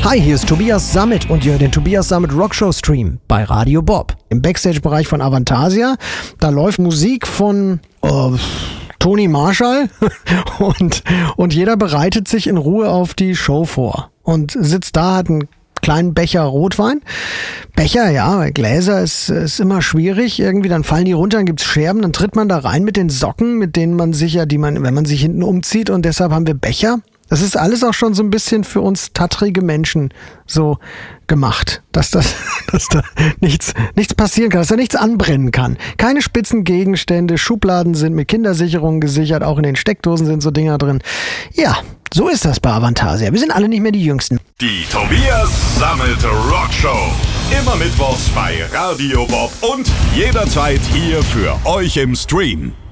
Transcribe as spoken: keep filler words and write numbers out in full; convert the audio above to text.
Hi, hier ist Tobias Sammet und ihr hört den Tobias Sammet Rockshow Stream bei Radio Bob. Im Backstage-Bereich von Avantasia, da läuft Musik von oh, Toni Marshall und, und jeder bereitet sich in Ruhe auf die Show vor und sitzt da, hat einen kleinen Becher Rotwein. Becher, ja, weil Gläser ist, ist immer schwierig. Irgendwie, dann fallen die runter, dann gibt's Scherben, dann tritt man da rein mit den Socken, mit denen man sich ja, die man, wenn man sich hinten umzieht, und deshalb haben wir Becher. Das ist alles auch schon so ein bisschen für uns tattrige Menschen so gemacht, dass das, dass da nichts, nichts passieren kann, dass da nichts anbrennen kann. Keine spitzen Gegenstände, Schubladen sind mit Kindersicherungen gesichert, auch in den Steckdosen sind so Dinger drin. Ja, so ist das bei Avantasia. Wir sind alle nicht mehr die Jüngsten. Die Tobias Sammet Rockshow. Immer mittwochs bei Radio Bob und jederzeit hier für euch im Stream.